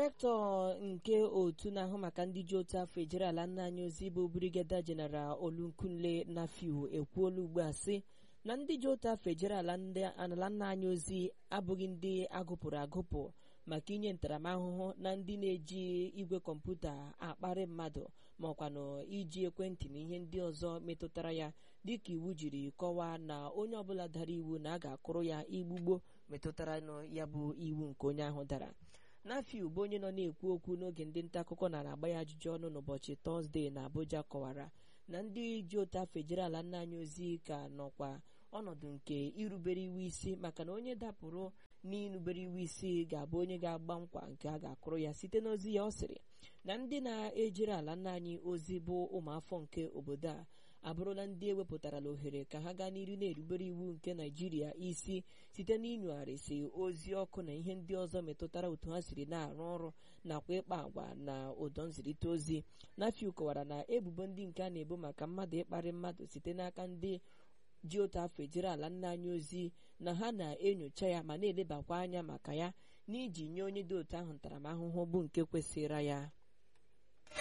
Direktọ nke otu na-ahụ maka ndị ji otu afọ ejere ala nna anyị ozi bụ Brigadier General Olunkunle Nafiu ekwuola ugbu a sị na ndị ji otu afọ ejere ala nna anyị ozi abụghị ndị agụpụrụ agụpụ maka inye ntaramahụhụ na ndị na-eji igwe kọmputa akparị mmadụ ma ọkwanụ iji ekwentị na ihe ndị ọzọ metụtara ya dịka iwu jiri kọwaa na onye ọbụla dara iwu na a ga-akụrụ ya igbugbo metụtara ya bụ iwu nke onye ahụ dara. Nafiu bụ onye nọ na-ekwu okwu n'oge ndị nta akụkọ na-agba ya ajụjụ ọnụ n'ụbọchị Tọzdee na Abuja kọwara na ndị ji otu afọ ejere ala nna anyị ozi ka nọkwa ọnọdụ nke irubere iwu isi maka na onye dapụrụ n'irubere iwu isi ga-abụ onye ga-agba nkwa nke a ga-akụrụ ya site n'ozi ya. Ọ sịrị na ndị na-ejere ala nna anyị ozi bụ ụmụafọ nke obodo a abụrụla ndị ewepụtarala ohere ka ha gaa n'iru na-erubere iwu nke Naijiria isi site n'inyugharịsị ozi ọkụ na ihe ndị ọzọ metụtara otu ha siri na-arụ ọrụ nakwa ịkpa agwa na ụdọ nzirịta ozi. Nafiu kọwara na ebubo ndị nke a na-ebo maka mmadụ ịkparị mmadụ site n'aka ndị ji otu afọ ejere ala nna anyị ozi na ha na-enyocha ya ma na-elebakwa anya maka ya n'iji nye onye dị otu ahụ ntaramahụhụ bụ nke kwesịrị ya.